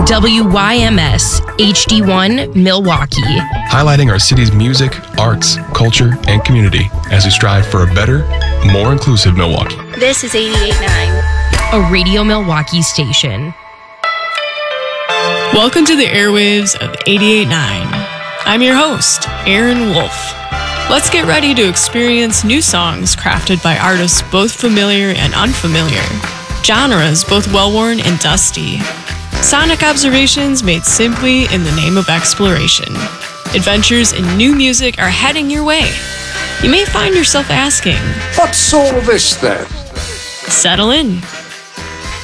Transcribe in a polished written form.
WYMS HD1 Milwaukee. Highlighting our city's music, arts, culture, and community as we strive for a better, more inclusive Milwaukee. This is 88.9. A Radio Milwaukee station. Welcome to the airwaves of 88.9. I'm your host, Aaron Wolf. Let's get ready to experience new songs crafted by artists both familiar and unfamiliar, genres both well-worn and dusty, sonic observations made simply in the name of exploration. Adventures in new music are heading your way. You may find yourself asking, what's all this then? Settle in.